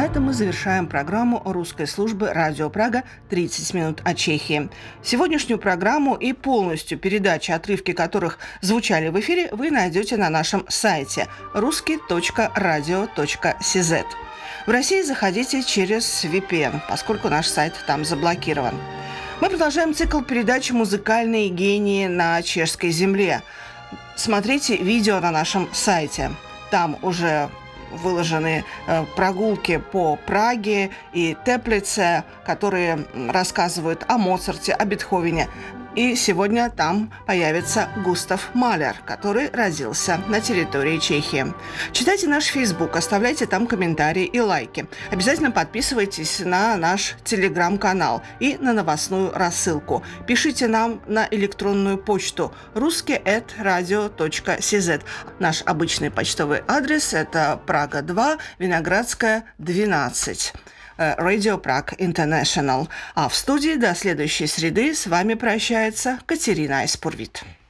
этом мы завершаем программу русской службы «Радио Прага. 30 минут о Чехии». Сегодняшнюю программу и полностью передачи, отрывки которых звучали в эфире, вы найдете на нашем сайте ruski.radio.cz. В России заходите через VPN, поскольку наш сайт там заблокирован. Мы продолжаем цикл передач «Музыкальные гении на чешской земле». Смотрите видео на нашем сайте. Там уже выложены прогулки по Праге и Теплице, которые рассказывают о Моцарте, о Бетховене. И сегодня там появится Густав Малер, который родился на территории Чехии. Читайте наш Facebook, оставляйте там комментарии и лайки. Обязательно подписывайтесь на наш телеграм-канал и на новостную рассылку. Пишите нам на электронную почту ruski@radio.cz. Наш обычный почтовый адрес – это Прага 2, Виноградская, 12. Radio Prague International. А в студии до следующей среды с вами прощается Катерина Айспурвит.